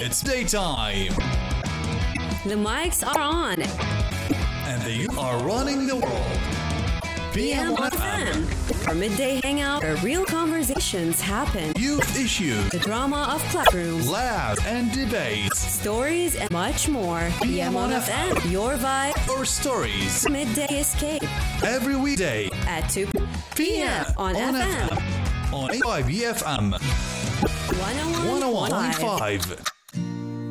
It's daytime. The mics are on. And they are running the world. PM1FM. Our midday hangout where real conversations happen. Youth issues. The drama of classrooms. Laughs and debates. Stories and much more. PM1FM. Your vibe. Or stories. Midday escape. Every weekday. At 2 p.m. on FM. On 5EFM. 101.5. 101.5.